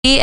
di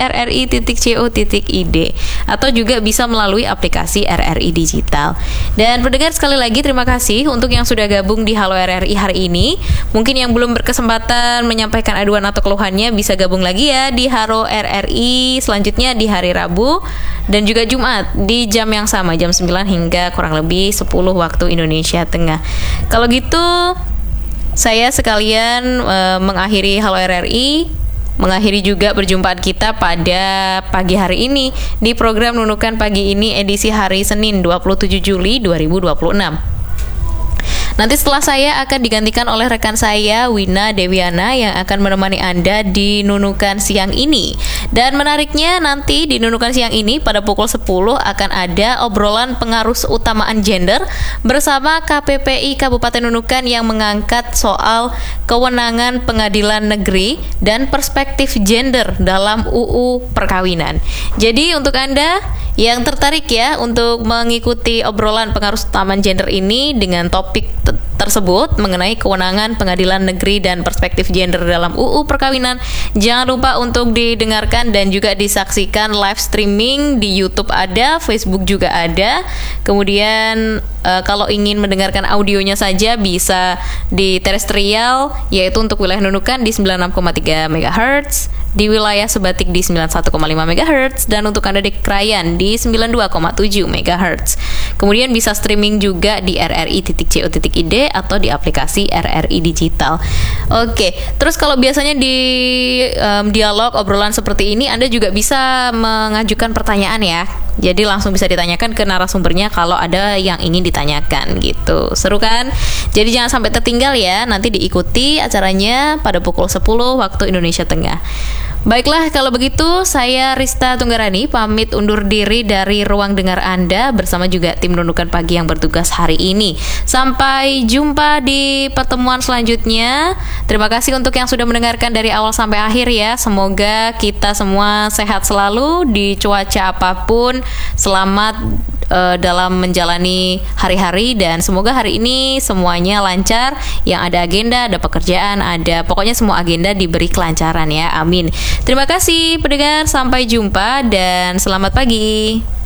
rri.co.id atau juga bisa melalui aplikasi RRI Digital. Dan pendengar, sekali lagi terima kasih untuk yang sudah gabung di Halo RRI hari ini. Mungkin yang belum berkesempatan menyampaikan aduan atau keluhannya bisa gabung lagi ya di Halo RRI selanjutnya di hari Rabu dan juga Jumat di jam yang sama, jam 9 hingga kurang lebih 10 waktu Indonesia Tengah. Kalau gitu saya sekalian mengakhiri Halo RRI, mengakhiri juga perjumpaan kita pada pagi hari ini di program Nunukan Pagi ini edisi hari Senin 27 Juli 2026. Nanti setelah saya akan digantikan oleh rekan saya Wina Dewiana yang akan menemani Anda di Nunukan siang ini. Dan menariknya nanti di Nunukan siang ini pada pukul 10 akan ada obrolan pengaruh utamaan gender bersama KPPI Kabupaten Nunukan yang mengangkat soal kewenangan pengadilan negeri dan perspektif gender dalam UU perkawinan. Jadi untuk Anda yang tertarik ya untuk mengikuti obrolan pengaruh utamaan gender ini dengan topik tersebut mengenai kewenangan pengadilan negeri dan perspektif gender dalam UU perkawinan, jangan lupa untuk didengarkan dan juga disaksikan live streaming di YouTube ada, Facebook juga ada. Kemudian kalau ingin mendengarkan audionya saja bisa di terestrial, yaitu untuk wilayah Nunukan di 96,3 MHz, di wilayah Sebatik di 91,5 MHz, dan untuk Anda di Krayan di 92,7 MHz. Kemudian bisa streaming juga di rri.co.id atau di aplikasi RRI Digital. Oke, terus kalau biasanya di dialog obrolan seperti ini Anda juga bisa mengajukan pertanyaan ya. Jadi langsung bisa ditanyakan ke narasumbernya kalau ada yang ingin ditanyakan gitu. Seru kan? Jadi jangan sampai tertinggal ya. Nanti diikuti acaranya pada pukul 10 waktu Indonesia Tengah. Baiklah, kalau begitu saya Rista Tunggarani pamit undur diri dari ruang dengar Anda bersama juga tim Nunukan Pagi yang bertugas hari ini. Sampai jumpa di pertemuan selanjutnya. Terima kasih untuk yang sudah mendengarkan dari awal sampai akhir ya. Semoga kita semua sehat selalu di cuaca apapun. Selamat dalam menjalani hari-hari dan semoga hari ini semuanya lancar. Yang ada agenda, ada pekerjaan, ada pokoknya semua agenda diberi kelancaran ya. Amin. Terima kasih pendengar, sampai jumpa dan selamat pagi.